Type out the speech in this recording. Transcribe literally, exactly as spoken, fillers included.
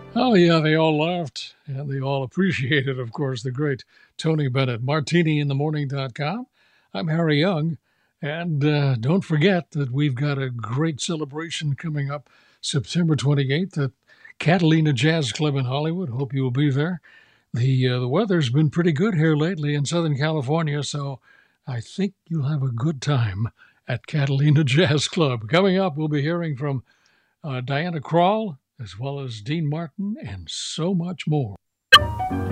Oh, yeah, they all laughed and they all appreciated, of course, the great Tony Bennett. Martini in the Morning dot com. I'm Harry Young. And uh, don't forget that we've got a great celebration coming up September twenty-eighth at Catalina Jazz Club in Hollywood. Hope you will be there. The, uh, the weather's been pretty good here lately in Southern California, so I think you'll have a good time at Catalina Jazz Club. Coming up, we'll be hearing from uh, Diana Krall, as well as Dean Martin, and so much more.